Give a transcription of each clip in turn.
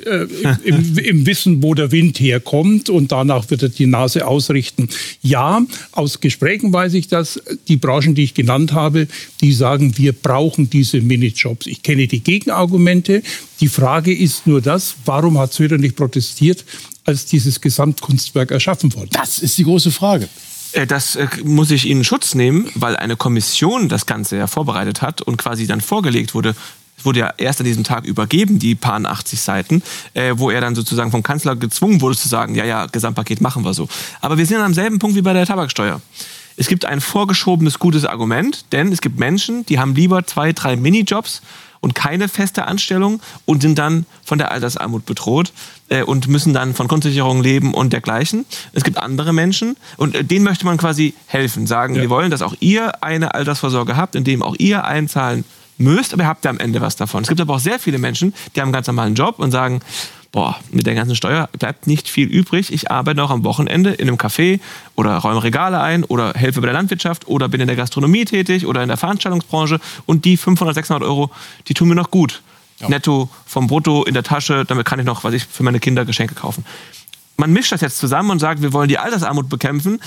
im Wissen, wo der Wind herkommt, und danach wird er die Nase ausrichten. Ja, aus Gesprächen weiß ich, dass die Branchen, die ich genannt habe, die sagen, wir brauchen diese Minijobs. Ich kenne die Gegenargumente. Die Frage ist nur das, warum hat Söder nicht protestiert, als dieses Gesamtkunstwerk erschaffen wurde? Das ist die große Frage. Das muss ich Ihnen in Schutz nehmen, weil eine Kommission das Ganze ja vorbereitet hat und quasi dann vorgelegt wurde. Es wurde ja erst an diesem Tag übergeben, die paar 80 Seiten, wo er dann sozusagen vom Kanzler gezwungen wurde zu sagen, ja, Gesamtpaket machen wir so. Aber wir sind am selben Punkt wie bei der Tabaksteuer. Es gibt ein vorgeschobenes gutes Argument, denn es gibt Menschen, die haben lieber 2, 3 Minijobs und keine feste Anstellung und sind dann von der Altersarmut bedroht und müssen dann von Grundsicherung leben und dergleichen. Es gibt andere Menschen und denen möchte man quasi helfen, sagen, wir wollen, dass auch ihr eine Altersvorsorge habt, in dem auch ihr einzahlen müsst, aber ihr habt ja am Ende was davon. Es gibt aber auch sehr viele Menschen, die haben einen ganz normalen Job und sagen, mit der ganzen Steuer bleibt nicht viel übrig. Ich arbeite auch am Wochenende in einem Café oder räume Regale ein oder helfe bei der Landwirtschaft oder bin in der Gastronomie tätig oder in der Veranstaltungsbranche und die 500, 600 Euro, die tun mir noch gut. Ja. Netto vom Brutto in der Tasche, damit kann ich noch, was ich für meine Kinder Geschenke kaufen. Man mischt das jetzt zusammen und sagt, wir wollen die Altersarmut bekämpfen.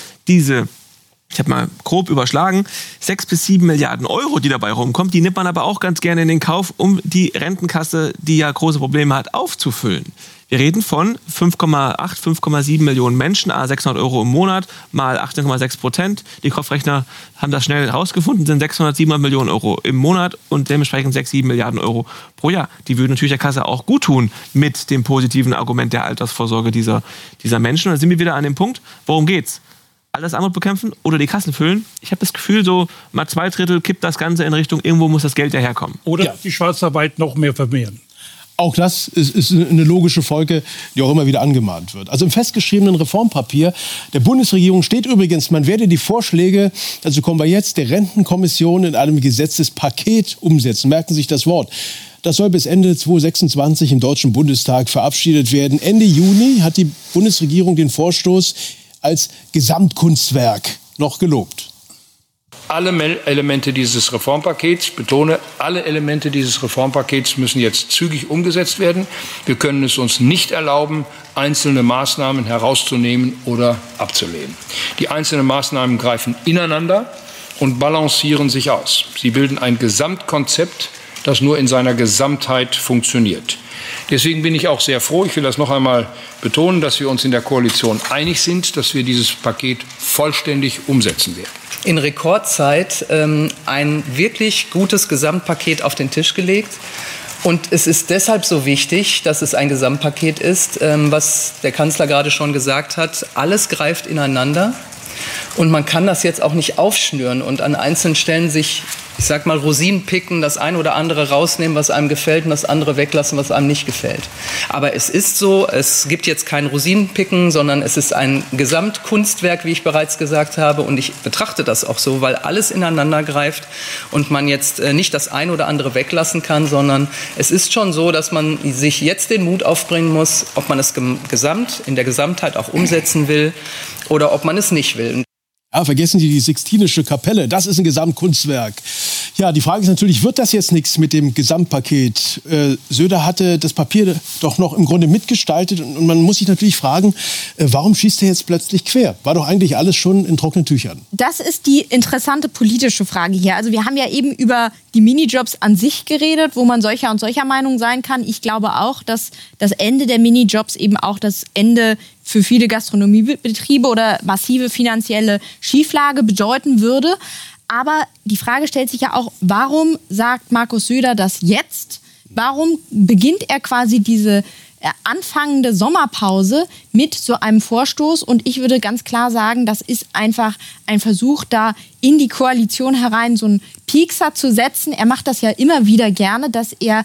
Ich habe mal grob überschlagen, 6 bis 7 Milliarden Euro, die dabei rumkommt, die nimmt man aber auch ganz gerne in den Kauf, um die Rentenkasse, die ja große Probleme hat, aufzufüllen. Wir reden von 5,8, 5,7 Millionen Menschen, 600 Euro im Monat, mal 18,6%. Die Kopfrechner haben das schnell rausgefunden, sind 600, 700 Millionen Euro im Monat und dementsprechend 6, 7 Milliarden Euro pro Jahr. Die würden natürlich der Kasse auch gut tun mit dem positiven Argument der Altersvorsorge dieser Menschen. Und dann sind wir wieder an dem Punkt, worum geht's? Altersarmut bekämpfen oder die Kassen füllen? Ich habe das Gefühl, so mal 2/3 kippt das Ganze in Richtung, irgendwo muss das Geld ja herkommen. Oder die Schwarzarbeit noch mehr vermehren. Auch das ist eine logische Folge, die auch immer wieder angemahnt wird. Also im festgeschriebenen Reformpapier der Bundesregierung steht übrigens, man werde die Vorschläge, dazu kommen wir jetzt, der Rentenkommission in einem Gesetzespaket umsetzen. Merken Sie sich das Wort. Das soll bis Ende 2026 im Deutschen Bundestag verabschiedet werden. Ende Juni hat die Bundesregierung den Vorstoß als Gesamtkunstwerk noch gelobt. Alle Elemente dieses Reformpakets, ich betone, alle Elemente dieses Reformpakets müssen jetzt zügig umgesetzt werden. Wir können es uns nicht erlauben, einzelne Maßnahmen herauszunehmen oder abzulehnen. Die einzelnen Maßnahmen greifen ineinander und balancieren sich aus. Sie bilden ein Gesamtkonzept, das nur in seiner Gesamtheit funktioniert. Deswegen bin ich auch sehr froh, ich will das noch einmal betonen, dass wir uns in der Koalition einig sind, dass wir dieses Paket vollständig umsetzen werden. In Rekordzeit ein wirklich gutes Gesamtpaket auf den Tisch gelegt. Und es ist deshalb so wichtig, dass es ein Gesamtpaket ist, was der Kanzler gerade schon gesagt hat. Alles greift ineinander und man kann das jetzt auch nicht aufschnüren und an einzelnen Stellen sich, ich sag mal, Rosinen picken, das eine oder andere rausnehmen, was einem gefällt und das andere weglassen, was einem nicht gefällt. Aber es ist so, es gibt jetzt kein Rosinenpicken, sondern es ist ein Gesamtkunstwerk, wie ich bereits gesagt habe. Und ich betrachte das auch so, weil alles ineinander greift und man jetzt nicht das eine oder andere weglassen kann, sondern es ist schon so, dass man sich jetzt den Mut aufbringen muss, ob man es in der Gesamtheit auch umsetzen will oder ob man es nicht will. Ja, vergessen Sie die Sixtinische Kapelle, das ist ein Gesamtkunstwerk. Ja, die Frage ist natürlich, wird das jetzt nichts mit dem Gesamtpaket? Söder hatte das Papier doch noch im Grunde mitgestaltet und man muss sich natürlich fragen, warum schießt er jetzt plötzlich quer? War doch eigentlich alles schon in trockenen Tüchern. Das ist die interessante politische Frage hier. Also wir haben ja eben über die Minijobs an sich geredet, wo man solcher und solcher Meinung sein kann. Ich glaube auch, dass das Ende der Minijobs eben auch das Ende für viele Gastronomiebetriebe oder massive finanzielle Schieflage bedeuten würde. Aber die Frage stellt sich ja auch, warum sagt Markus Söder das jetzt? Warum beginnt er quasi diese anfangende Sommerpause mit so einem Vorstoß? Und ich würde ganz klar sagen, das ist einfach ein Versuch, da in die Koalition herein so einen Piekser zu setzen. Er macht das ja immer wieder gerne, dass er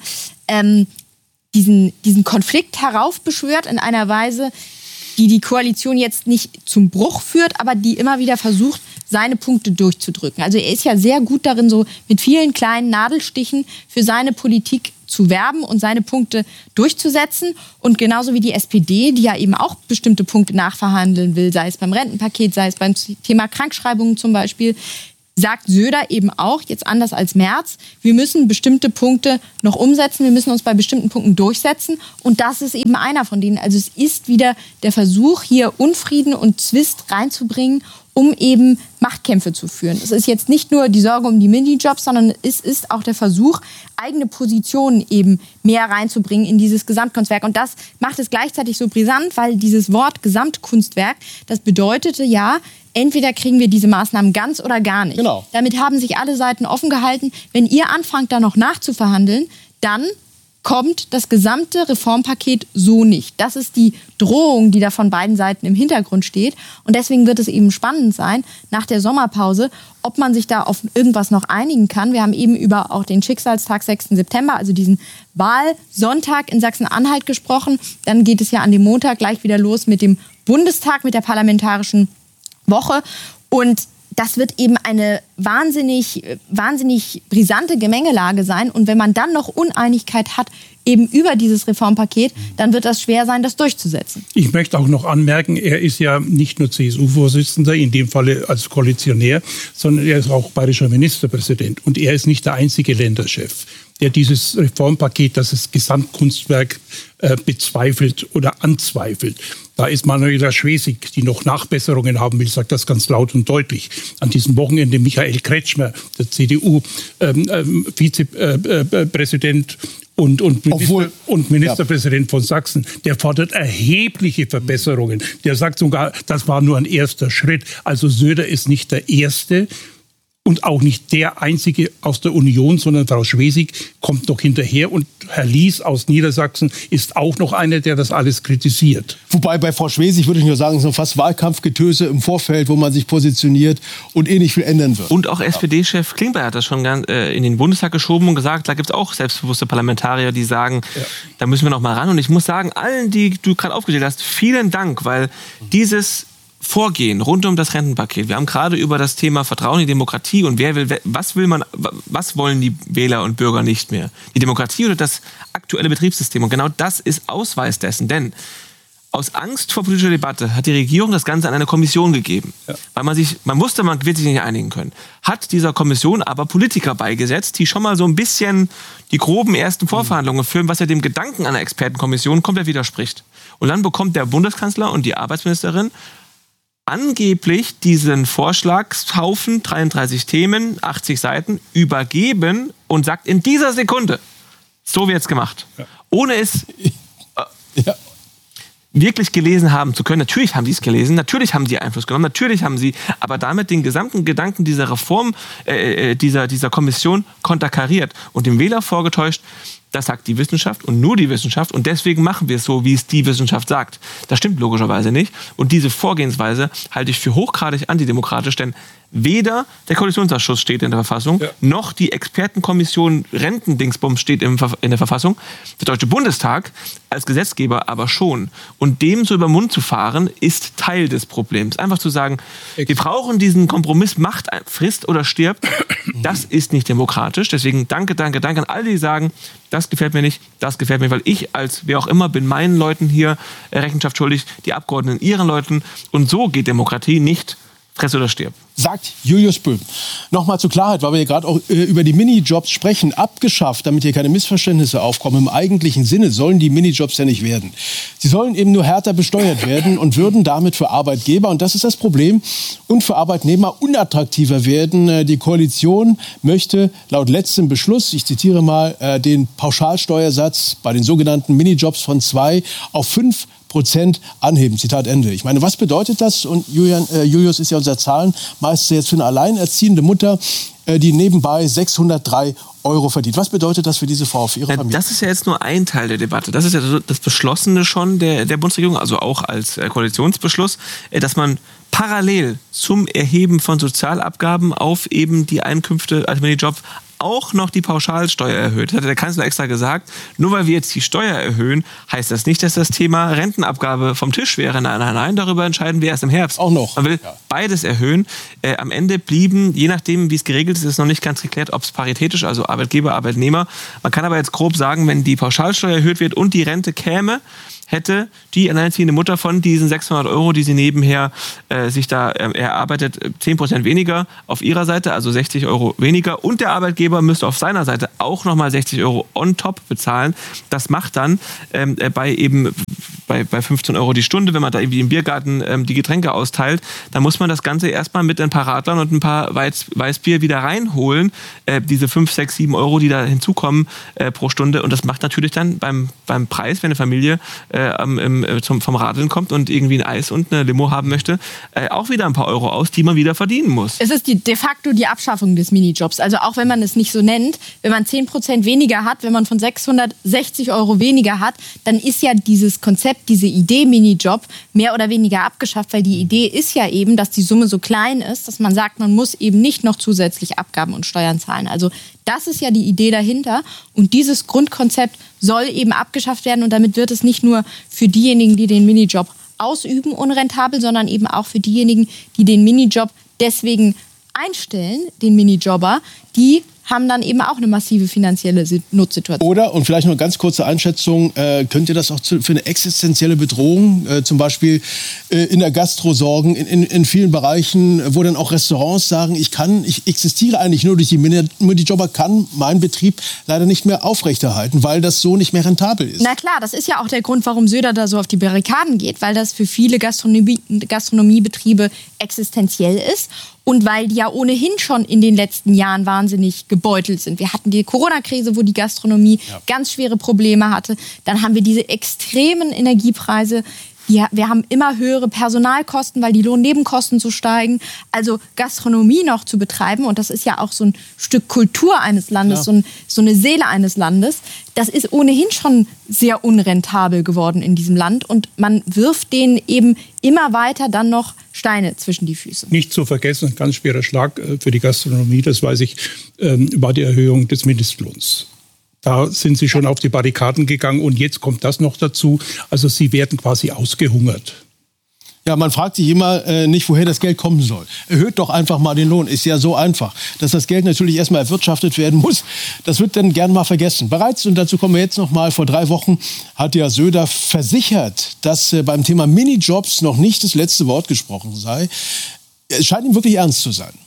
diesen Konflikt heraufbeschwört in einer Weise, die Koalition jetzt nicht zum Bruch führt, aber die immer wieder versucht, seine Punkte durchzudrücken. Also er ist ja sehr gut darin, so mit vielen kleinen Nadelstichen für seine Politik zu werben und seine Punkte durchzusetzen. Und genauso wie die SPD, die ja eben auch bestimmte Punkte nachverhandeln will, sei es beim Rentenpaket, sei es beim Thema Krankschreibungen zum Beispiel, sagt Söder eben auch, jetzt anders als Merz, wir müssen bestimmte Punkte noch umsetzen, wir müssen uns bei bestimmten Punkten durchsetzen und das ist eben einer von denen. Also es ist wieder der Versuch, hier Unfrieden und Zwist reinzubringen, um eben Machtkämpfe zu führen. Es ist jetzt nicht nur die Sorge um die Minijobs, sondern es ist auch der Versuch, eigene Positionen eben mehr reinzubringen in dieses Gesamtkunstwerk. Und das macht es gleichzeitig so brisant, weil dieses Wort Gesamtkunstwerk, das bedeutete ja, entweder kriegen wir diese Maßnahmen ganz oder gar nicht. Genau. Damit haben sich alle Seiten offen gehalten. Wenn ihr anfangt, da noch nachzuverhandeln, dann kommt das gesamte Reformpaket so nicht. Das ist die Drohung, die da von beiden Seiten im Hintergrund steht. Und deswegen wird es eben spannend sein, nach der Sommerpause, ob man sich da auf irgendwas noch einigen kann. Wir haben eben über auch den Schicksalstag 6. September, also diesen Wahlsonntag in Sachsen-Anhalt gesprochen. Dann geht es ja an dem Montag gleich wieder los mit dem Bundestag, mit der parlamentarischen Woche. Und das wird eben eine wahnsinnig brisante Gemengelage sein. Und wenn man dann noch Uneinigkeit hat, eben über dieses Reformpaket, dann wird das schwer sein, das durchzusetzen. Ich möchte auch noch anmerken, er ist ja nicht nur CSU-Vorsitzender, in dem Falle als Koalitionär, sondern er ist auch bayerischer Ministerpräsident. Und er ist nicht der einzige Länderchef, der dieses Reformpaket, das Gesamtkunstwerk bezweifelt oder anzweifelt. Da ist Manuela Schwesig, die noch Nachbesserungen haben will, sagt das ganz laut und deutlich. An diesem Wochenende Michael Kretschmer, der CDU-Vizepräsident und Ministerpräsident von Sachsen, der fordert erhebliche Verbesserungen. Der sagt sogar, das war nur ein erster Schritt. Also Söder ist nicht der Erste und auch nicht der Einzige aus der Union, sondern Frau Schwesig kommt noch hinterher. Und Herr Lies aus Niedersachsen ist auch noch einer, der das alles kritisiert. Wobei bei Frau Schwesig würde ich nur sagen, es ist noch fast Wahlkampfgetöse im Vorfeld, wo man sich positioniert und nicht viel ändern wird. Und auch SPD-Chef Klingbeil hat das schon in den Bundestag geschoben und gesagt, da gibt es auch selbstbewusste Parlamentarier, die sagen, da müssen wir noch mal ran. Und ich muss sagen, allen, die du gerade aufgezählt hast, vielen Dank, weil dieses Vorgehen rund um das Rentenpaket. Wir haben gerade über das Thema Vertrauen in die Demokratie und was wollen die Wähler und Bürger nicht mehr? Die Demokratie oder das aktuelle Betriebssystem? Und genau das ist Ausweis dessen, denn aus Angst vor politischer Debatte hat die Regierung das Ganze an eine Kommission gegeben. Ja. Weil man wusste, man wird sich nicht einigen können. Hat dieser Kommission aber Politiker beigesetzt, die schon mal so ein bisschen die groben ersten Vorverhandlungen führen, was ja dem Gedanken einer Expertenkommission komplett widerspricht. Und dann bekommt der Bundeskanzler und die Arbeitsministerin angeblich diesen Vorschlagshaufen, 33 Themen, 80 Seiten, übergeben und sagt in dieser Sekunde, so wird's gemacht. Ja. Ohne es wirklich gelesen haben zu können. Natürlich haben sie es gelesen, natürlich haben sie Einfluss genommen, natürlich haben sie aber damit den gesamten Gedanken dieser Reform, dieser Kommission konterkariert und dem Wähler vorgetäuscht, das sagt die Wissenschaft und nur die Wissenschaft und deswegen machen wir es so, wie es die Wissenschaft sagt. Das stimmt logischerweise nicht und diese Vorgehensweise halte ich für hochgradig antidemokratisch, denn weder der Koalitionsausschuss steht in der Verfassung, noch die Expertenkommission Rentendingsbums steht in der Verfassung. Der Deutsche Bundestag als Gesetzgeber aber schon. Und dem so über den Mund zu fahren, ist Teil des Problems. Einfach zu sagen, wir brauchen diesen Kompromiss, Macht frisst oder stirbt, das ist nicht demokratisch. Deswegen danke an alle, die sagen, das gefällt mir nicht, das gefällt mir, weil ich als wer auch immer bin meinen Leuten hier Rechenschaft schuldig, die Abgeordneten ihren Leuten. Und so geht Demokratie nicht. Fress oder stirb. Sagt Julius Böhm. Nochmal zur Klarheit, weil wir hier gerade auch über die Minijobs sprechen. Abgeschafft, damit hier keine Missverständnisse aufkommen. Im eigentlichen Sinne sollen die Minijobs ja nicht werden. Sie sollen eben nur härter besteuert werden und würden damit für Arbeitgeber, und das ist das Problem, und für Arbeitnehmer unattraktiver werden. Die Koalition möchte laut letztem Beschluss, ich zitiere mal, den Pauschalsteuersatz bei den sogenannten Minijobs von 2 auf 5% anheben. Zitat Ende. Ich meine, was bedeutet das? Und Julius ist ja unser Zahlenmeister jetzt für eine alleinerziehende Mutter, die nebenbei 603 € verdient. Was bedeutet das für diese Frau, für ihre Familie? Das ist ja jetzt nur ein Teil der Debatte. Das ist ja das Beschlossene schon der Bundesregierung, also auch als Koalitionsbeschluss, dass man parallel zum Erheben von Sozialabgaben auf eben die Einkünfte als Minijob auch noch die Pauschalsteuer erhöht. Das hat der Kanzler extra gesagt. Nur weil wir jetzt die Steuer erhöhen, heißt das nicht, dass das Thema Rentenabgabe vom Tisch wäre. Nein, darüber entscheiden wir erst im Herbst. Auch noch. Man will beides erhöhen. Am Ende blieben, je nachdem, wie es geregelt ist, ist noch nicht ganz geklärt, ob es paritätisch, also Arbeitgeber, Arbeitnehmer. Man kann aber jetzt grob sagen, wenn die Pauschalsteuer erhöht wird und die Rente käme, hätte die alleinerziehende Mutter von diesen 600 €, die sie nebenher sich da erarbeitet, 10% weniger auf ihrer Seite, also 60 € weniger. Und der Arbeitgeber müsste auf seiner Seite auch nochmal 60 € on top bezahlen. Das macht dann bei 15 € die Stunde, wenn man da irgendwie im Biergarten die Getränke austeilt, dann muss man das Ganze erstmal mit ein paar Radlern und ein paar Weißbier wieder reinholen. Diese 5, 6, 7 €, die da hinzukommen pro Stunde. Und das macht natürlich dann beim Preis, wenn eine Familie vom Radeln kommt und irgendwie ein Eis und eine Limo haben möchte, auch wieder ein paar Euro aus, die man wieder verdienen muss. Es ist de facto die Abschaffung des Minijobs. Also auch wenn man es nicht so nennt, wenn man 10% weniger hat, wenn man von 660 € weniger hat, dann ist ja dieses Konzept, diese Idee Minijob mehr oder weniger abgeschafft, weil die Idee ist ja eben, dass die Summe so klein ist, dass man sagt, man muss eben nicht noch zusätzlich Abgaben und Steuern zahlen. Also das ist ja die Idee dahinter. Und dieses Grundkonzept soll eben abgeschafft werden. Und damit wird es nicht nur für diejenigen, die den Minijob ausüben, unrentabel, sondern eben auch für diejenigen, die den Minijob deswegen einstellen, den Minijobber, die haben dann eben auch eine massive finanzielle Notsituation. Oder, und vielleicht noch eine ganz kurze Einschätzung, könnte das auch für eine existenzielle Bedrohung, zum Beispiel in der Gastro sorgen, in vielen Bereichen, wo dann auch Restaurants sagen, ich existiere eigentlich nur durch die Minijobber, kann meinen Betrieb leider nicht mehr aufrechterhalten, weil das so nicht mehr rentabel ist. Na klar, das ist ja auch der Grund, warum Söder da so auf die Barrikaden geht, weil das für viele Gastronomiebetriebe existenziell ist. Und weil die ja ohnehin schon in den letzten Jahren wahnsinnig gebeutelt sind. Wir hatten die Corona-Krise, wo die Gastronomie ganz schwere Probleme hatte. Dann haben wir diese extremen Energiepreise. Wir haben immer höhere Personalkosten, weil die Lohnnebenkosten so steigen. Also Gastronomie noch zu betreiben, und das ist ja auch so ein Stück Kultur eines Landes, so eine Seele eines Landes, das ist ohnehin schon sehr unrentabel geworden in diesem Land. Und man wirft denen eben immer weiter dann noch Steine zwischen die Füße. Nicht zu vergessen, ein ganz schwerer Schlag für die Gastronomie, das weiß ich, war die Erhöhung des Mindestlohns. Da sind sie schon auf die Barrikaden gegangen und jetzt kommt das noch dazu. Also sie werden quasi ausgehungert. Ja, man fragt sich immer nicht, woher das Geld kommen soll. Erhöht doch einfach mal den Lohn. Ist ja so einfach. Dass das Geld natürlich erstmal erwirtschaftet werden muss, das wird dann gern mal vergessen. Bereits, und dazu kommen wir jetzt noch mal, vor 3 Wochen hat ja Söder versichert, dass beim Thema Minijobs noch nicht das letzte Wort gesprochen sei. Es scheint ihm wirklich ernst zu sein.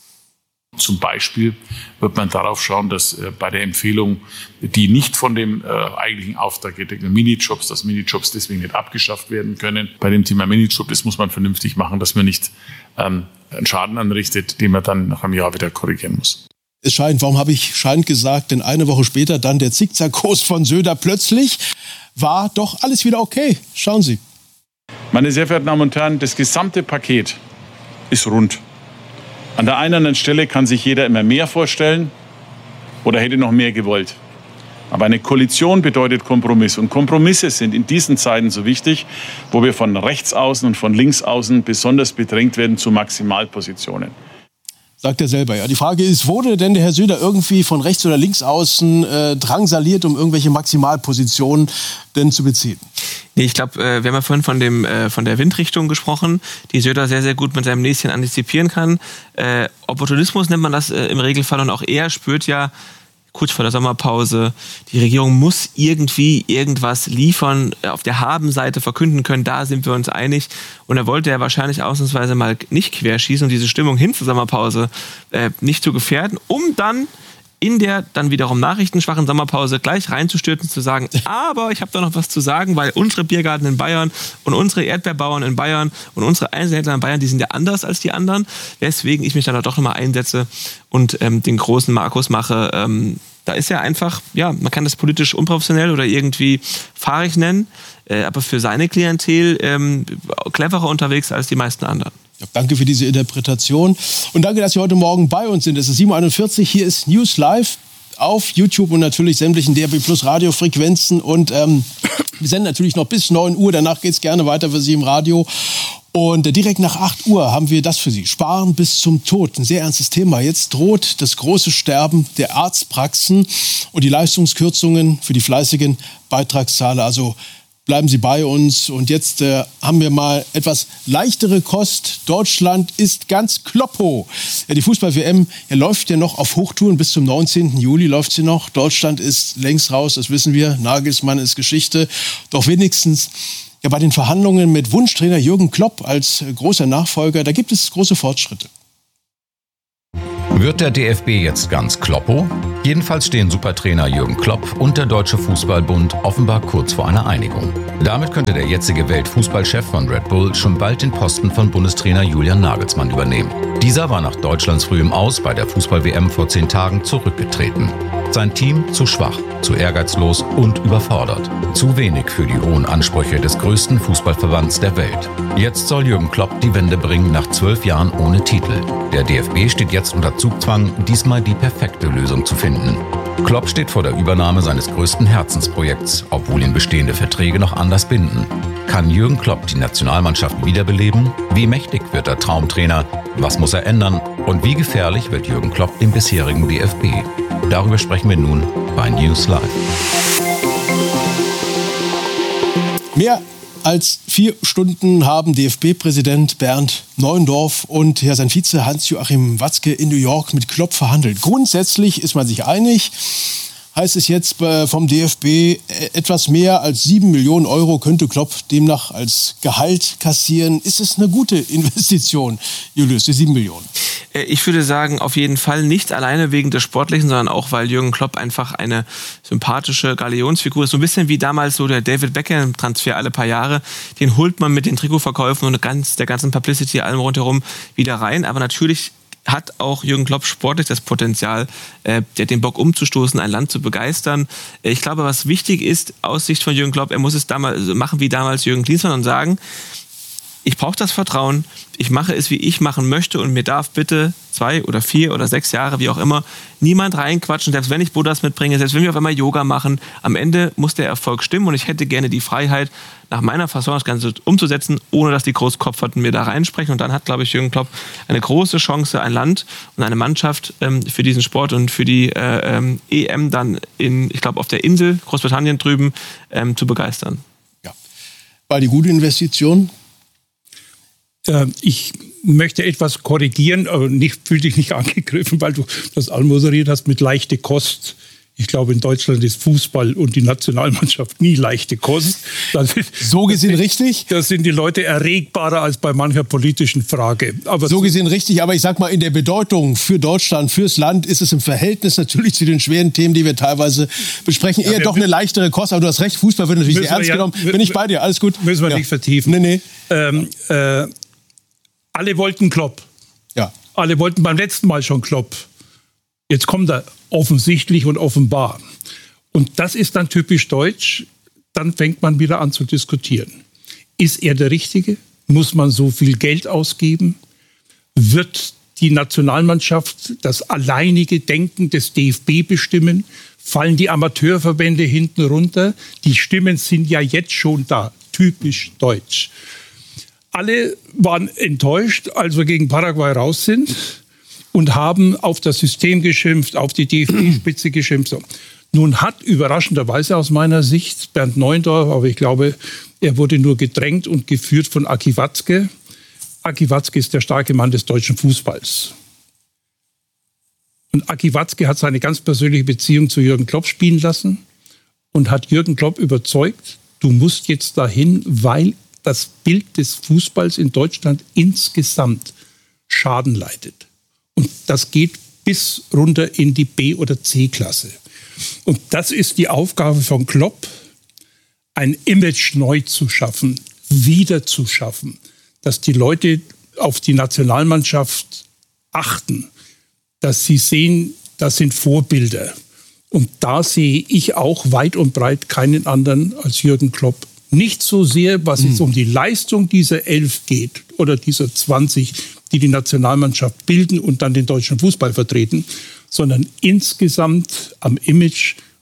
Zum Beispiel wird man darauf schauen, dass bei der Empfehlung, die nicht von dem eigentlichen Auftrag gedeckten Minijobs, dass Minijobs deswegen nicht abgeschafft werden können. Bei dem Thema Minijob, das muss man vernünftig machen, dass man nicht einen Schaden anrichtet, den man dann nach einem Jahr wieder korrigieren muss. Es scheint, warum habe ich scheint gesagt, denn eine Woche später dann der Zickzackkurs von Söder, plötzlich war doch alles wieder okay. Schauen Sie. Meine sehr verehrten Damen und Herren, das gesamte Paket ist rund. An der einen oder anderen Stelle kann sich jeder immer mehr vorstellen oder hätte noch mehr gewollt. Aber eine Koalition bedeutet Kompromiss. Und Kompromisse sind in diesen Zeiten so wichtig, wo wir von rechts außen und von links außen besonders bedrängt werden zu Maximalpositionen. Sagt er selber, ja. Die Frage ist, wurde denn der Herr Söder irgendwie von rechts oder links außen drangsaliert, um irgendwelche Maximalpositionen denn zu beziehen? Nee, ich glaube, wir haben ja vorhin von der Windrichtung gesprochen, die Söder sehr, sehr gut mit seinem Näschen antizipieren kann. Opportunismus nennt man das im Regelfall, und auch er spürt ja kurz vor der Sommerpause, die Regierung muss irgendwie irgendwas liefern, auf der Habenseite verkünden können, da sind wir uns einig. Und er wollte ja wahrscheinlich ausnahmsweise mal nicht querschießen und diese Stimmung hin zur Sommerpause nicht zu gefährden, um dann in der dann wiederum nachrichtenschwachen Sommerpause gleich reinzustürzen, zu sagen, aber ich habe da noch was zu sagen, weil unsere Biergarten in Bayern und unsere Erdbeerbauern in Bayern und unsere Einzelhändler in Bayern, die sind ja anders als die anderen, weswegen ich mich dann doch nochmal einsetze und den großen Markus mache. Da ist ja einfach, ja, man kann das politisch unprofessionell oder irgendwie fahrig nennen, aber für seine Klientel cleverer unterwegs als die meisten anderen. Ja, danke für diese Interpretation und danke, dass Sie heute Morgen bei uns sind. Es ist 7:41 Uhr, hier ist News Live auf YouTube und natürlich sämtlichen DRB Plus Radiofrequenzen und wir senden natürlich noch bis 9 Uhr, danach geht es gerne weiter für Sie im Radio. Und direkt nach 8 Uhr haben wir das für Sie. Sparen bis zum Tod. Ein sehr ernstes Thema. Jetzt droht das große Sterben der Arztpraxen und die Leistungskürzungen für die fleißigen Beitragszahler. Also bleiben Sie bei uns. Und jetzt haben wir mal etwas leichtere Kost. Deutschland ist ganz kloppo. Ja, die Fußball-WM läuft ja noch auf Hochtouren. Bis zum 19. Juli läuft sie noch. Deutschland ist längst raus, das wissen wir. Nagelsmann ist Geschichte. Doch wenigstens bei den Verhandlungen mit Wunschtrainer Jürgen Klopp als großer Nachfolger, da gibt es große Fortschritte. Wird der DFB jetzt ganz kloppo? Jedenfalls stehen Supertrainer Jürgen Klopp und der Deutsche Fußballbund offenbar kurz vor einer Einigung. Damit könnte der jetzige Weltfußballchef von Red Bull schon bald den Posten von Bundestrainer Julian Nagelsmann übernehmen. Dieser war nach Deutschlands frühem Aus bei der Fußball-WM vor 10 Tagen zurückgetreten. Sein Team zu schwach, zu ehrgeizlos und überfordert. Zu wenig für die hohen Ansprüche des größten Fußballverbands der Welt. Jetzt soll Jürgen Klopp die Wende bringen nach 12 Jahren ohne Titel. Der DFB steht jetzt unter Zugzwang, diesmal die perfekte Lösung zu finden. Klopp steht vor der Übernahme seines größten Herzensprojekts, obwohl ihn bestehende Verträge noch anders binden. Kann Jürgen Klopp die Nationalmannschaft wiederbeleben? Wie mächtig wird der Traumtrainer? Was muss er ändern? Und wie gefährlich wird Jürgen Klopp dem bisherigen DFB? Darüber sprechen wir nun bei News Live. Mehr als 4 Stunden haben DFB-Präsident Bernd Neuendorf und sein Vize Hans-Joachim Watzke in New York mit Klopp verhandelt. Grundsätzlich ist man sich einig. Heißt es jetzt vom DFB, etwas mehr als 7 Millionen Euro könnte Klopp demnach als Gehalt kassieren. Ist es eine gute Investition, Julius, die 7 Millionen? Ich würde sagen, auf jeden Fall nicht alleine wegen des Sportlichen, sondern auch, weil Jürgen Klopp einfach eine sympathische Galionsfigur ist. So ein bisschen wie damals so der David Beckham-Transfer alle paar Jahre. Den holt man mit den Trikotverkäufen und der ganzen Publicity allem rundherum wieder rein. Aber natürlich hat auch Jürgen Klopp sportlich das Potenzial, den Bock umzustoßen, ein Land zu begeistern. Ich glaube, was wichtig ist, aus Sicht von Jürgen Klopp, er muss es damals machen wie damals Jürgen Klinsmann und sagen, ich brauche das Vertrauen, ich mache es, wie ich machen möchte und mir darf bitte 2 oder 4 oder 6 Jahre, wie auch immer, niemand reinquatschen, selbst wenn ich Buddhas mitbringe, selbst wenn wir auf einmal Yoga machen. Am Ende muss der Erfolg stimmen und ich hätte gerne die Freiheit, nach meiner Fasson das Ganze umzusetzen, ohne dass die Großkopferten mir da reinsprechen. Und dann hat, glaube ich, Jürgen Klopp eine große Chance, ein Land und eine Mannschaft für diesen Sport und für die EM dann ich glaube, auf der Insel Großbritannien drüben zu begeistern. Ja. War die gute Investition? Ich möchte etwas korrigieren, aber fühl dich nicht angegriffen, weil du das anmoderiert hast mit leichte Kost. Ich glaube, in Deutschland ist Fußball und die Nationalmannschaft nie leichte Kost. So gesehen richtig? Da sind die Leute erregbarer als bei mancher politischen Frage. Aber so gesehen richtig, aber ich sag mal, in der Bedeutung für Deutschland, fürs Land ist es im Verhältnis natürlich zu den schweren Themen, die wir teilweise besprechen, eher doch eine leichtere Kost. Aber du hast recht, Fußball wird natürlich sehr ernst genommen. Bin ich bei dir, alles gut. Müssen wir nicht vertiefen. Nee. Alle wollten Klopp. Ja. Alle wollten beim letzten Mal schon Klopp. Jetzt kommt er offensichtlich und offenbar. Und das ist dann typisch deutsch. Dann fängt man wieder an zu diskutieren. Ist er der Richtige? Muss man so viel Geld ausgeben? Wird die Nationalmannschaft das alleinige Denken des DFB bestimmen? Fallen die Amateurverbände hinten runter? Die Stimmen sind ja jetzt schon da. Typisch deutsch. Alle waren enttäuscht, als wir gegen Paraguay raus sind und haben auf das System geschimpft, auf die DFB-Spitze geschimpft. Nun hat überraschenderweise aus meiner Sicht Bernd Neuendorf, aber ich glaube, er wurde nur gedrängt und geführt von Aki Watzke. Aki Watzke ist der starke Mann des deutschen Fußballs. Und Aki Watzke hat seine ganz persönliche Beziehung zu Jürgen Klopp spielen lassen und hat Jürgen Klopp überzeugt, du musst jetzt dahin, weil das Bild des Fußballs in Deutschland insgesamt Schaden leidet. Und das geht bis runter in die B- oder C-Klasse. Und das ist die Aufgabe von Klopp, ein Image neu zu schaffen, wieder zu schaffen, dass die Leute auf die Nationalmannschaft achten, dass sie sehen, das sind Vorbilder. Und da sehe ich auch weit und breit keinen anderen als Jürgen Klopp. Nicht so sehr, was es um die Leistung dieser 11 geht oder dieser 20, die die Nationalmannschaft bilden und dann den deutschen Fußball vertreten, sondern insgesamt am Image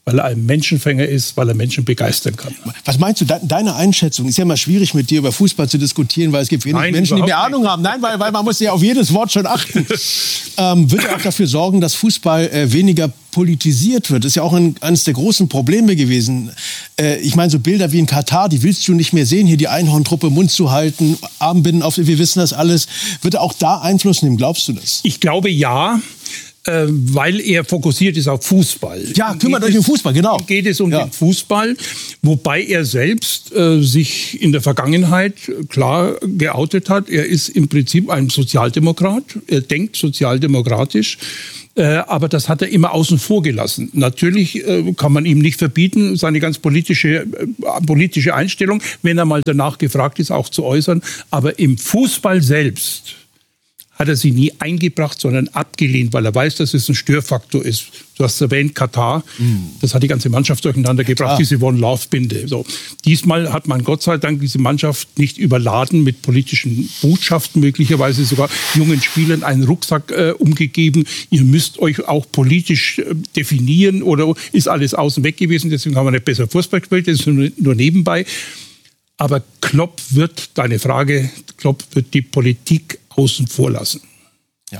weil er ein Menschenfänger ist, weil er Menschen begeistern kann. Was meinst du, deine Einschätzung? Ist ja mal schwierig, mit dir über Fußball zu diskutieren, weil es gibt wenig Menschen, die mehr Ahnung haben. Nein, weil man muss ja auf jedes Wort schon achten. Wird er auch dafür sorgen, dass Fußball weniger politisiert wird? Das ist ja auch eines der großen Probleme gewesen. Ich meine, so Bilder wie in Katar, die willst du nicht mehr sehen. Hier die Einhorntruppe, Mund zu halten, Armbinden auf, wir wissen das alles. Wird er auch da Einfluss nehmen? Glaubst du das? Ich glaube, ja. Weil er fokussiert ist auf Fußball. Ja, kümmert euch um Fußball, genau. Geht es um den Fußball, wobei er selbst sich in der Vergangenheit klar geoutet hat. Er ist im Prinzip ein Sozialdemokrat. Er denkt sozialdemokratisch. Aber das hat er immer außen vor gelassen. Natürlich kann man ihm nicht verbieten, seine ganz politische Einstellung, wenn er mal danach gefragt ist, auch zu äußern. Aber im Fußball selbst hat er sie nie eingebracht, sondern abgelehnt, weil er weiß, dass es ein Störfaktor ist. Du hast erwähnt, Katar, das hat die ganze Mannschaft durcheinander gebracht, diese One-Love-Binde. So. Diesmal hat man Gott sei Dank diese Mannschaft nicht überladen mit politischen Botschaften, möglicherweise sogar jungen Spielern einen Rucksack umgegeben. Ihr müsst euch auch politisch definieren oder ist alles außen weg gewesen, deswegen haben wir nicht besser Fußball gespielt, das ist nur nebenbei. Aber Klopp wird die Politik außen vor lassen. Ja.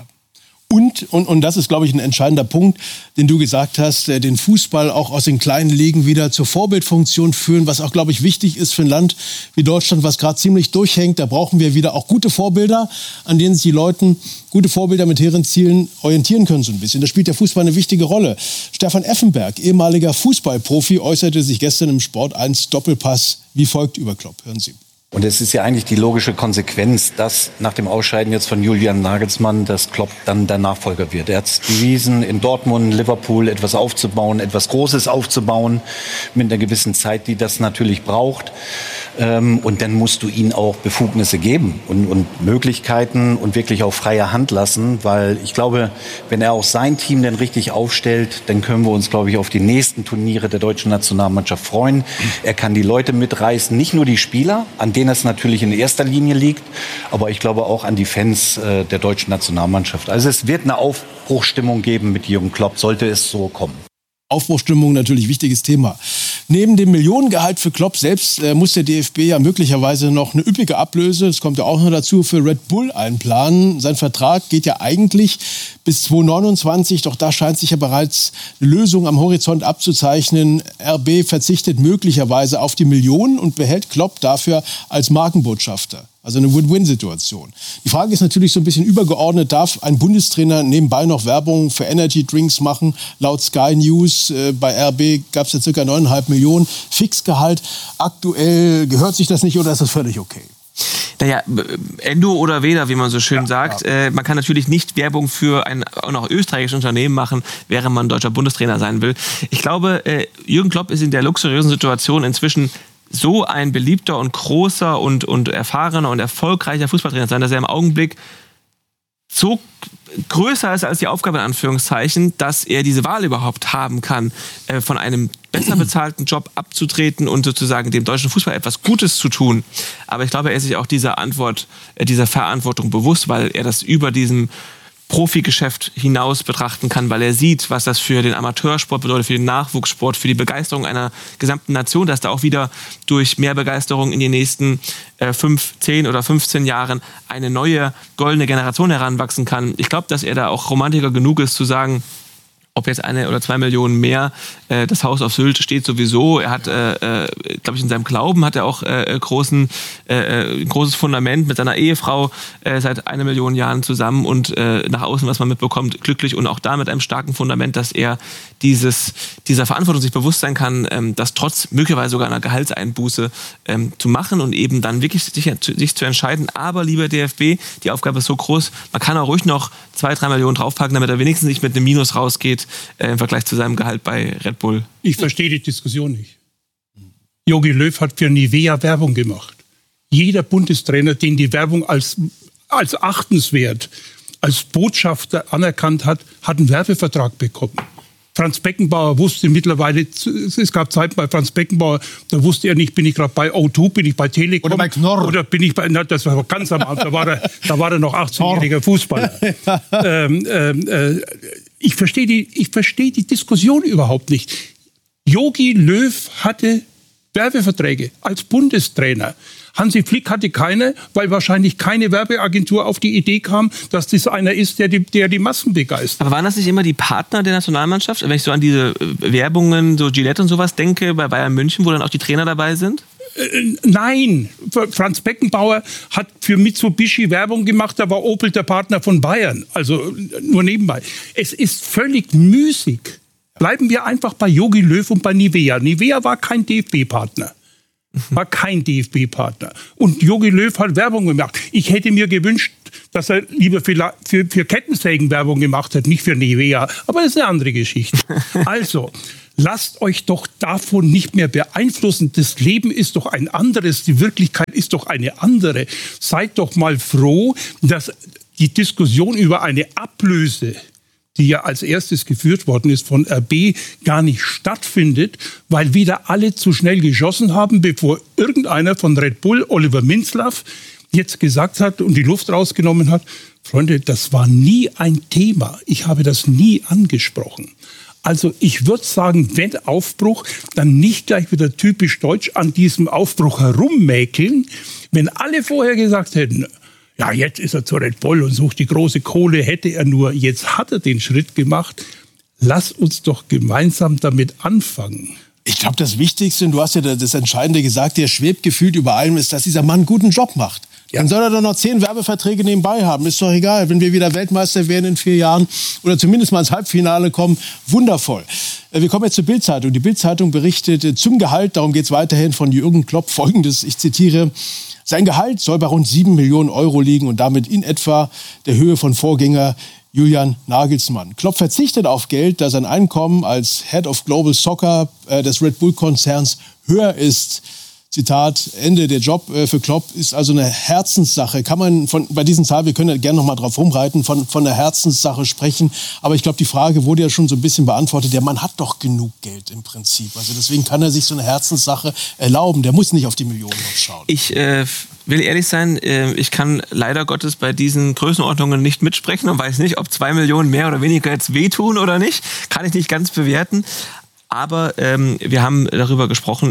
Und das ist, glaube ich, ein entscheidender Punkt, den du gesagt hast, den Fußball auch aus den kleinen Ligen wieder zur Vorbildfunktion führen, was auch, glaube ich, wichtig ist für ein Land wie Deutschland, was gerade ziemlich durchhängt. Da brauchen wir wieder auch gute Vorbilder, an denen sich die Leute, gute Vorbilder mit hehren Zielen orientieren können so ein bisschen. Da spielt der Fußball eine wichtige Rolle. Stefan Effenberg, ehemaliger Fußballprofi, äußerte sich gestern im Sport 1 Doppelpass wie folgt über Klopp. Hören Sie. Und es ist ja eigentlich die logische Konsequenz, dass nach dem Ausscheiden jetzt von Julian Nagelsmann, dass Klopp dann der Nachfolger wird. Er hat es bewiesen, in Dortmund, Liverpool etwas aufzubauen, etwas Großes aufzubauen, mit einer gewissen Zeit, die das natürlich braucht. Und dann musst du ihnen auch Befugnisse geben und Möglichkeiten und wirklich auch freie Hand lassen, weil ich glaube, wenn er auch sein Team dann richtig aufstellt, dann können wir uns, glaube ich, auf die nächsten Turniere der deutschen Nationalmannschaft freuen. Er kann die Leute mitreißen, nicht nur die Spieler, an denen es natürlich in erster Linie liegt, aber ich glaube auch an die Fans der deutschen Nationalmannschaft. Also es wird eine Aufbruchsstimmung geben mit Jürgen Klopp, sollte es so kommen. Aufbruchstimmung natürlich wichtiges Thema. Neben dem Millionengehalt für Klopp selbst muss der DFB ja möglicherweise noch eine üppige Ablöse, das kommt ja auch noch dazu, für Red Bull einplanen. Sein Vertrag geht ja eigentlich bis 2029, doch da scheint sich ja bereits eine Lösung am Horizont abzuzeichnen. RB verzichtet möglicherweise auf die Millionen und behält Klopp dafür als Markenbotschafter. Also eine Win-Win-Situation. Die Frage ist natürlich so ein bisschen übergeordnet, darf ein Bundestrainer nebenbei noch Werbung für Energy-Drinks machen? Laut Sky News bei RB gab es ja ca. 9,5 Millionen Fixgehalt. Aktuell gehört sich das nicht oder ist das völlig okay? Naja, Endo oder Weder, wie man so schön sagt. Man kann natürlich nicht Werbung für ein auch noch österreichisches Unternehmen machen, während man deutscher Bundestrainer sein will. Ich glaube, Jürgen Klopp ist in der luxuriösen Situation inzwischen so ein beliebter und großer und erfahrener und erfolgreicher Fußballtrainer sein, dass er im Augenblick so größer ist als die Aufgabe, in Anführungszeichen, dass er diese Wahl überhaupt haben kann, von einem besser bezahlten Job abzutreten und sozusagen dem deutschen Fußball etwas Gutes zu tun. Aber ich glaube, er ist sich auch dieser Verantwortung bewusst, weil er das über diesem Profigeschäft hinaus betrachten kann, weil er sieht, was das für den Amateursport bedeutet, für den Nachwuchssport, für die Begeisterung einer gesamten Nation, dass da auch wieder durch mehr Begeisterung in den nächsten 5, 10 oder 15 Jahren eine neue goldene Generation heranwachsen kann. Ich glaube, dass er da auch Romantiker genug ist, zu sagen, ob jetzt 1 oder 2 Millionen mehr, das Haus auf Sylt steht sowieso. Er hat, glaube ich, in seinem Glauben hat er auch großes Fundament mit seiner Ehefrau seit 1 Million Jahren zusammen und nach außen, was man mitbekommt, glücklich und auch da mit einem starken Fundament, dass er dieser Verantwortung sich bewusst sein kann, das trotz möglicherweise sogar einer Gehaltseinbuße zu machen und eben dann wirklich sich zu entscheiden. Aber, lieber DFB, die Aufgabe ist so groß, man kann auch ruhig noch 2-3 Millionen draufpacken, damit er wenigstens nicht mit einem Minus rausgeht im Vergleich zu seinem Gehalt bei Red Bull. Ich verstehe die Diskussion nicht. Jogi Löw hat für Nivea Werbung gemacht. Jeder Bundestrainer, den die Werbung als achtenswert, als Botschafter anerkannt hat, hat einen Werbevertrag bekommen. Franz Beckenbauer wusste mittlerweile, es gab Zeiten bei Franz Beckenbauer, da wusste er nicht, bin ich gerade bei O2, bin ich bei Telekom. Oder bei Knorr. Oder bin ich bei, das war ganz am Anfang, da war er noch 18-jähriger Fußballer. Ich verstehe die Diskussion überhaupt nicht. Jogi Löw hatte Werbeverträge als Bundestrainer. Hansi Flick hatte keine, weil wahrscheinlich keine Werbeagentur auf die Idee kam, dass das einer ist, der die Massen begeistert. Aber waren das nicht immer die Partner der Nationalmannschaft? Wenn ich so an diese Werbungen, so Gillette und sowas denke, bei Bayern München, wo dann auch die Trainer dabei sind? Nein, Franz Beckenbauer hat für Mitsubishi Werbung gemacht, da war Opel der Partner von Bayern. Also nur nebenbei. Es ist völlig müßig. Bleiben wir einfach bei Jogi Löw und bei Nivea. Nivea war kein DFB-Partner. Und Jogi Löw hat Werbung gemacht. Ich hätte mir gewünscht, dass er lieber für Kettensägen Werbung gemacht hat, nicht für Nivea. Aber das ist eine andere Geschichte. Also, lasst euch doch davon nicht mehr beeinflussen. Das Leben ist doch ein anderes, die Wirklichkeit ist doch eine andere. Seid doch mal froh, dass die Diskussion über eine Ablöse, die ja als erstes geführt worden ist von RB, gar nicht stattfindet, weil wieder alle zu schnell geschossen haben, bevor irgendeiner von Red Bull, Oliver Minzlaff, jetzt gesagt hat und die Luft rausgenommen hat, Freunde, das war nie ein Thema. Ich habe das nie angesprochen. Also ich würde sagen, wenn Aufbruch, dann nicht gleich wieder typisch deutsch an diesem Aufbruch herummäkeln. Wenn alle vorher gesagt hätten, ja, jetzt ist er zu Red Bull und sucht die große Kohle, hätte er nur, jetzt hat er den Schritt gemacht. Lass uns doch gemeinsam damit anfangen. Ich glaube, das Wichtigste, und du hast ja das Entscheidende gesagt, der schwebt gefühlt über allem, ist, dass dieser Mann einen guten Job macht. Ja. Dann soll er doch noch 10 Werbeverträge nebenbei haben. Ist doch egal, wenn wir wieder Weltmeister werden in 4 Jahren oder zumindest mal ins Halbfinale kommen. Wundervoll. Wir kommen jetzt zur Bild-Zeitung. Die Bild-Zeitung berichtet zum Gehalt, darum geht es weiterhin, von Jürgen Klopp Folgendes, ich zitiere: Sein Gehalt soll bei rund 7 Millionen Euro liegen und damit in etwa der Höhe von Vorgänger Julian Nagelsmann. Klopp verzichtet auf Geld, da sein Einkommen als Head of Global Soccer des Red Bull-Konzerns höher ist. Zitat Ende. Der Job für Klopp ist also eine Herzenssache. Kann man bei diesen Zahlen, wir können ja gerne noch mal drauf rumreiten, von einer Herzenssache sprechen. Aber ich glaube, die Frage wurde ja schon so ein bisschen beantwortet. Der Mann hat doch genug Geld im Prinzip. Also deswegen kann er sich so eine Herzenssache erlauben. Der muss nicht auf die Millionen noch schauen. Ich will ehrlich sein, ich kann leider Gottes bei diesen Größenordnungen nicht mitsprechen und weiß nicht, ob 2 Millionen mehr oder weniger jetzt wehtun oder nicht. Kann ich nicht ganz bewerten. Aber wir haben darüber gesprochen,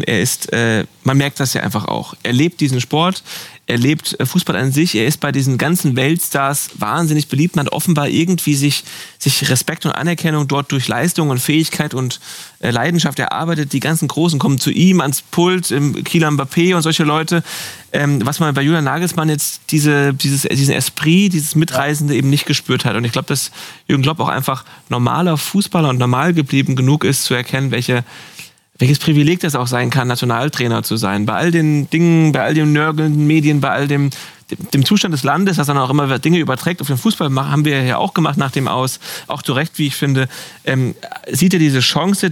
man merkt das ja einfach auch. Er lebt diesen Sport, er lebt Fußball an sich, er ist bei diesen ganzen Weltstars wahnsinnig beliebt. Man hat offenbar irgendwie sich Respekt und Anerkennung dort durch Leistung und Fähigkeit und Leidenschaft erarbeitet. Die ganzen Großen kommen zu ihm ans Pult, Kylian Mbappé und solche Leute. Was man bei Julian Nagelsmann jetzt diesen Esprit, dieses Mitreisende eben nicht gespürt hat. Und ich glaube, dass Jürgen Klopp auch einfach normaler Fußballer und normal geblieben genug ist, zu erkennen, welches Privileg das auch sein kann, Nationaltrainer zu sein. Bei all den Dingen, bei all den nörgelnden Medien, bei all dem Zustand des Landes, das dann auch immer Dinge überträgt auf den Fußball, haben wir ja auch gemacht nach dem Aus. Auch zu Recht, wie ich finde, sieht er diese Chance,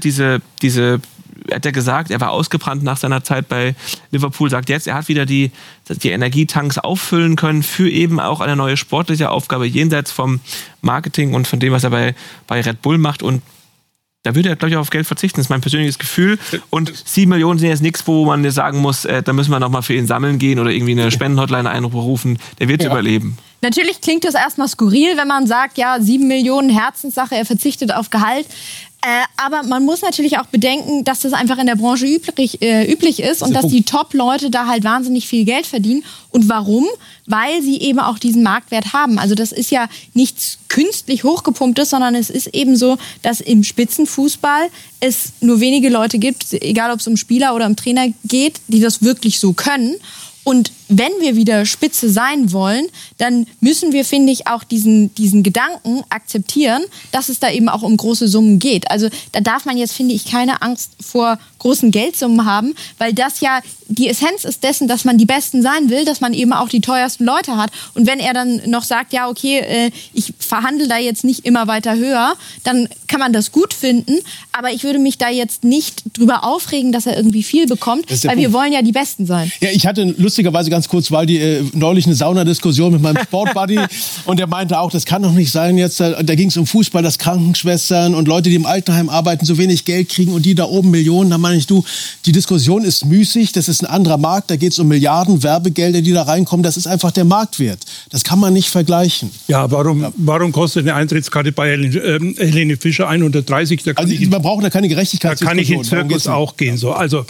hat er gesagt, er war ausgebrannt nach seiner Zeit bei Liverpool, sagt jetzt, er hat wieder die Energietanks auffüllen können für eben auch eine neue sportliche Aufgabe, jenseits vom Marketing und von dem, was er bei Red Bull macht. Und da würde er, glaube ich, auf Geld verzichten. Das ist mein persönliches Gefühl. Und 7 Millionen sind jetzt nichts, wo man sagen muss, da müssen wir noch mal für ihn sammeln gehen oder irgendwie eine Spendenhotline einrufen. Der wird überleben. Natürlich klingt das erstmal skurril, wenn man sagt, ja, 7 Millionen, Herzenssache, er verzichtet auf Gehalt. Aber man muss natürlich auch bedenken, dass das einfach in der Branche üblich ist und dass die Top-Leute da halt wahnsinnig viel Geld verdienen. Und warum? Weil sie eben auch diesen Marktwert haben. Also das ist ja nichts künstlich hochgepumptes, sondern es ist eben so, dass im Spitzenfußball es nur wenige Leute gibt, egal ob es um Spieler oder um Trainer geht, die das wirklich so können. Und wenn wir wieder Spitze sein wollen, dann müssen wir, finde ich, auch diesen Gedanken akzeptieren, dass es da eben auch um große Summen geht. Also da darf man jetzt, finde ich, keine Angst vor großen Geldsummen haben, weil das ja die Essenz ist dessen, dass man die Besten sein will, dass man eben auch die teuersten Leute hat. Und wenn er dann noch sagt, ja, okay, ich verhandle da jetzt nicht immer weiter höher, dann kann man das gut finden. Aber ich würde mich da jetzt nicht drüber aufregen, dass er irgendwie viel bekommt, weil wir wollen ja die Besten sein. Ja, ich hatte lustigerweise ganz ganz kurz, weil die neulich eine Saunadiskussion mit meinem Sportbuddy und der meinte auch, das kann doch nicht sein jetzt, da ging es um Fußball, dass Krankenschwestern und Leute, die im Altenheim arbeiten, so wenig Geld kriegen und die da oben Millionen. Da meine ich, die Diskussion ist müßig, das ist ein anderer Markt, da geht es um Milliarden Werbegelder, die da reinkommen, das ist einfach der Marktwert. Das kann man nicht vergleichen. Ja, warum kostet eine Eintrittskarte bei Helene Fischer 130? Man braucht da keine Gerechtigkeit. Da kann ich in Zirkus auch gehen. So. Also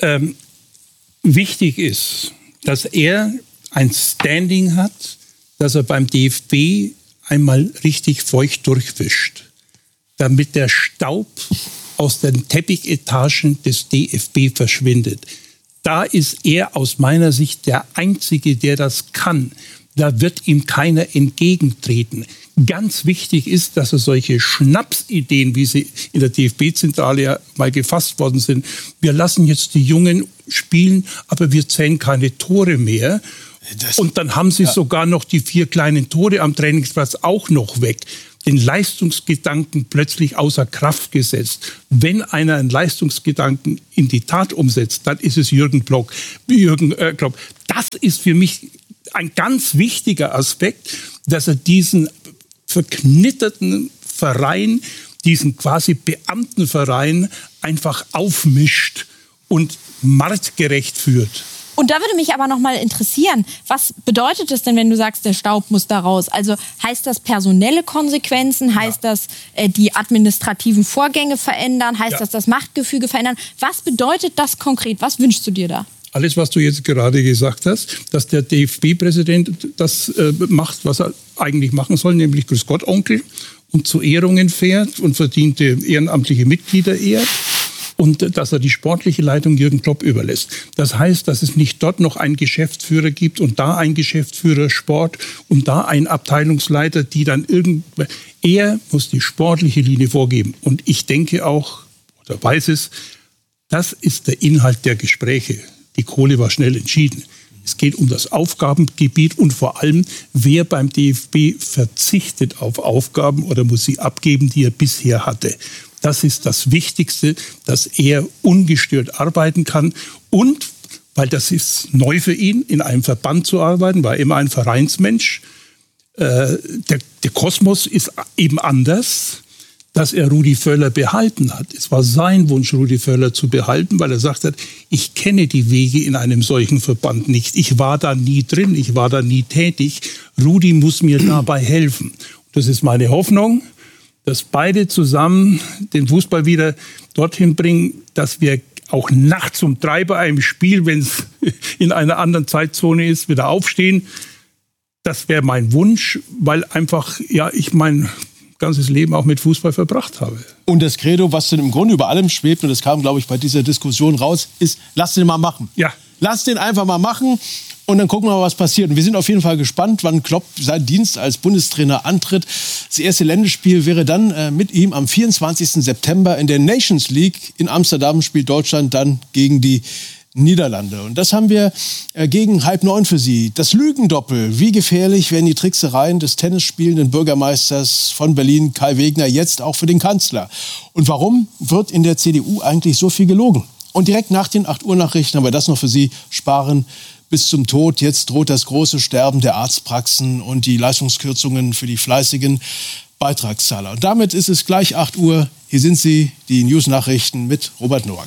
wichtig ist, dass er ein Standing hat, dass er beim DFB einmal richtig feucht durchwischt, damit der Staub aus den Teppichetagen des DFB verschwindet. Da ist er aus meiner Sicht der Einzige, der das kann. Da wird ihm keiner entgegentreten. Ganz wichtig ist, dass er solche Schnapsideen, wie sie in der DFB-Zentrale ja mal gefasst worden sind, wir lassen jetzt die Jungen spielen, aber wir zählen keine Tore mehr. Und dann haben sie sogar noch die 4 kleinen Tore am Trainingsplatz auch noch weg. Den Leistungsgedanken plötzlich außer Kraft gesetzt. Wenn einer einen Leistungsgedanken in die Tat umsetzt, dann ist es Jürgen Klopp. Das ist für mich ein ganz wichtiger Aspekt, dass er diesen verknitterten Verein, diesen quasi Beamtenverein einfach aufmischt und marktgerecht führt. Und da würde mich aber noch mal interessieren, was bedeutet es denn, wenn du sagst, der Staub muss da raus? Also heißt das personelle Konsequenzen? Heißt das die administrativen Vorgänge verändern? Heißt das Machtgefüge verändern? Was bedeutet das konkret? Was wünschst du dir da? Alles, was du jetzt gerade gesagt hast, dass der DFB-Präsident das macht, was er eigentlich machen soll, nämlich Grüß Gott Onkel und zu Ehrungen fährt und verdiente ehrenamtliche Mitglieder ehrt. Und dass er die sportliche Leitung Jürgen Klopp überlässt. Das heißt, dass es nicht dort noch einen Geschäftsführer gibt und da einen Geschäftsführer Sport und da einen Abteilungsleiter, die dann er muss die sportliche Linie vorgeben. Und ich denke auch, oder weiß es, das ist der Inhalt der Gespräche. Die Kohle war schnell entschieden. Es geht um das Aufgabengebiet und vor allem, wer beim DFB verzichtet auf Aufgaben oder muss sie abgeben, die er bisher hatte. Das ist das Wichtigste, dass er ungestört arbeiten kann und, weil das ist neu für ihn, in einem Verband zu arbeiten, war immer ein Vereinsmensch. Der Kosmos ist eben anders, dass er Rudi Völler behalten hat. Es war sein Wunsch, Rudi Völler zu behalten, weil er sagt hat, ich kenne die Wege in einem solchen Verband nicht. Ich war da nie drin, ich war da nie tätig. Rudi muss mir dabei helfen. Das ist meine Hoffnung, dass beide zusammen den Fußball wieder dorthin bringen, dass wir auch nachts um 3 bei einem Spiel, wenn es in einer anderen Zeitzone ist, wieder aufstehen. Das wäre mein Wunsch, weil einfach, ich mein ganzes Leben auch mit Fußball verbracht habe. Und das Credo, was dann im Grunde über allem schwebt, und das kam, glaube ich, bei dieser Diskussion raus, ist, lass den mal machen. Ja. Lass den einfach mal machen. Und dann gucken wir mal, was passiert. Und wir sind auf jeden Fall gespannt, wann Klopp seinen Dienst als Bundestrainer antritt. Das erste Länderspiel wäre dann mit ihm am 24. September in der Nations League. In Amsterdam spielt Deutschland dann gegen die Niederlande. Und das haben wir gegen 8:30 für Sie. Das Lügendoppel. Wie gefährlich werden die Tricksereien des tennisspielenden Bürgermeisters von Berlin, Kai Wegner, jetzt auch für den Kanzler? Und warum wird in der CDU eigentlich so viel gelogen? Und direkt nach den 8 Uhr Nachrichten haben wir das noch für Sie. Sparen bis zum Tod. Jetzt droht das große Sterben der Arztpraxen und die Leistungskürzungen für die fleißigen Beitragszahler. Und damit ist es gleich 8 Uhr. Hier sind sie, die News-Nachrichten mit Robert Nowak.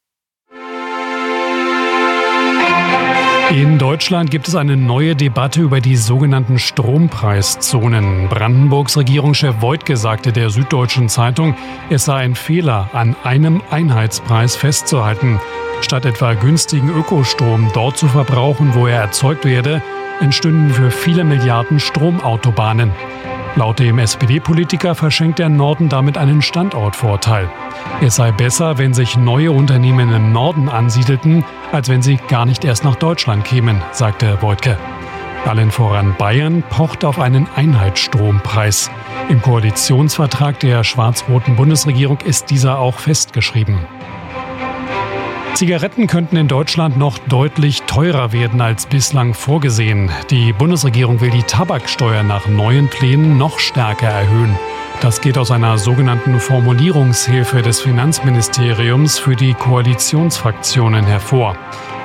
In Deutschland gibt es eine neue Debatte über die sogenannten Strompreiszonen. Brandenburgs Regierungschef Woidke sagte der Süddeutschen Zeitung, es sei ein Fehler, an einem Einheitspreis festzuhalten. Statt etwa günstigen Ökostrom dort zu verbrauchen, wo er erzeugt werde, entstünden für viele Milliarden Stromautobahnen. Laut dem SPD-Politiker verschenkt der Norden damit einen Standortvorteil. Es sei besser, wenn sich neue Unternehmen im Norden ansiedelten, als wenn sie gar nicht erst nach Deutschland kämen, sagte Woidke. Allen voran Bayern pocht auf einen Einheitsstrompreis. Im Koalitionsvertrag der schwarz-roten Bundesregierung ist dieser auch festgeschrieben. Zigaretten könnten in Deutschland noch deutlich teurer werden als bislang vorgesehen. Die Bundesregierung will die Tabaksteuer nach neuen Plänen noch stärker erhöhen. Das geht aus einer sogenannten Formulierungshilfe des Finanzministeriums für die Koalitionsfraktionen hervor.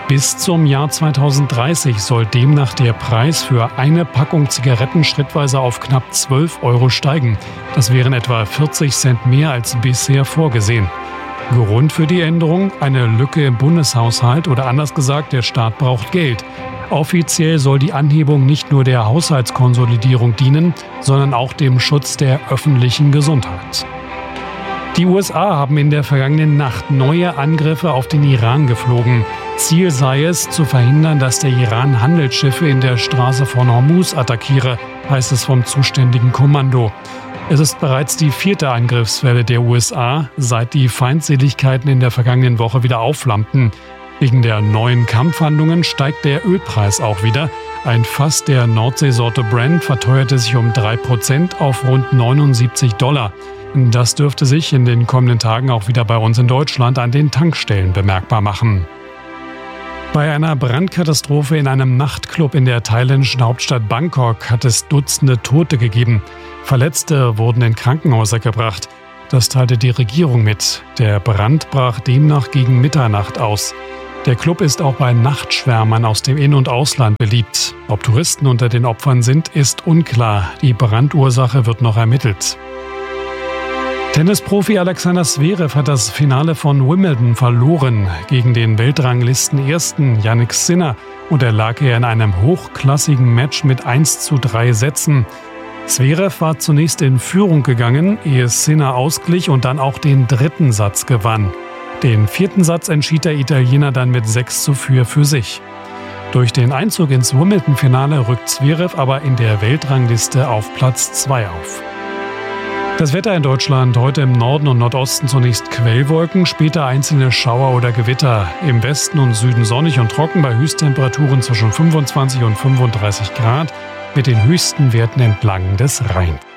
Bis zum Jahr 2030 soll demnach der Preis für eine Packung Zigaretten schrittweise auf knapp 12 € steigen. Das wären etwa 40 Cent mehr als bisher vorgesehen. Grund für die Änderung? Eine Lücke im Bundeshaushalt oder anders gesagt, der Staat braucht Geld. Offiziell soll die Anhebung nicht nur der Haushaltskonsolidierung dienen, sondern auch dem Schutz der öffentlichen Gesundheit. Die USA haben in der vergangenen Nacht neue Angriffe auf den Iran geflogen. Ziel sei es, zu verhindern, dass der Iran Handelsschiffe in der Straße von Hormuz attackiere, heißt es vom zuständigen Kommando. Es ist bereits die 4. Angriffswelle der USA, seit die Feindseligkeiten in der vergangenen Woche wieder aufflammten. Wegen der neuen Kampfhandlungen steigt der Ölpreis auch wieder. Ein Fass der Nordseesorte Brent verteuerte sich um 3% auf rund $79. Das dürfte sich in den kommenden Tagen auch wieder bei uns in Deutschland an den Tankstellen bemerkbar machen. Bei einer Brandkatastrophe in einem Nachtclub in der thailändischen Hauptstadt Bangkok hat es Dutzende Tote gegeben. Verletzte wurden in Krankenhäuser gebracht. Das teilte die Regierung mit. Der Brand brach demnach gegen Mitternacht aus. Der Club ist auch bei Nachtschwärmern aus dem In- und Ausland beliebt. Ob Touristen unter den Opfern sind, ist unklar. Die Brandursache wird noch ermittelt. Tennisprofi Alexander Zverev hat das Finale von Wimbledon verloren. Gegen den Weltranglisten-Ersten Jannik Sinner unterlag er in einem hochklassigen Match mit 1:3 Sätzen. Zverev war zunächst in Führung gegangen, ehe Sinner ausglich und dann auch den 3. Satz gewann. Den 4. Satz entschied der Italiener dann mit 6:4 für sich. Durch den Einzug ins Wimbledon-Finale rückt Zverev aber in der Weltrangliste auf Platz 2 auf. Das Wetter in Deutschland: heute im Norden und Nordosten zunächst Quellwolken, später einzelne Schauer oder Gewitter. Im Westen und Süden sonnig und trocken bei Höchsttemperaturen zwischen 25 und 35 Grad mit den höchsten Werten entlang des Rheins.